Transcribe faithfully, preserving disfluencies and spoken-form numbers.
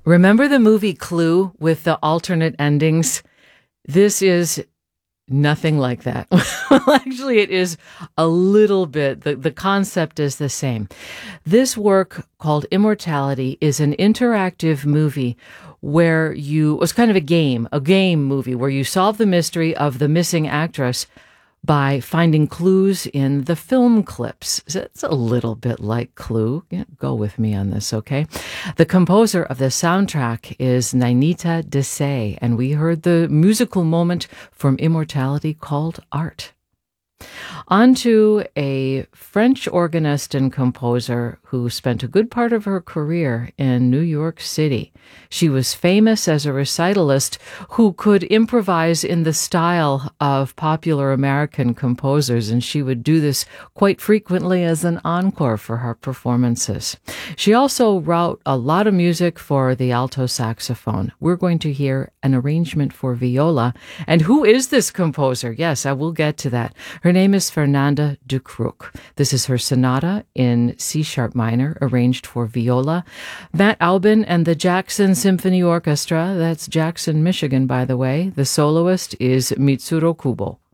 Remember the movie Clue with the alternate endings? This is nothing like that. Well, actually, it is a little bit. The, the concept is the same. This work called Immortality is an interactive movie where you, it was kind of a game, a game movie where you solve the mystery of the missing actress by finding clues in the film clips. So it's a little bit like Clue. Yeah, go with me on this, okay? The composer of the soundtrack is Nainita Desai, and we heard the musical moment from Immortality called Art. On to a French organist and composer who spent a good part of her career in New York City. She was famous as a recitalist who could improvise in the style of popular American composers, and she would do this quite frequently as an encore for her performances. She also wrote a lot of music for the alto saxophone. We're going to hear an arrangement for viola. And who is this composer? Yes, I will get to that. Her name is Fernanda Ducruc. This is her sonata in C-sharp minor, arranged for viola. Matt Albin and the Jackson Symphony Orchestra, that's Jackson, Michigan, by the way. The soloist is Mitsuro Kubo.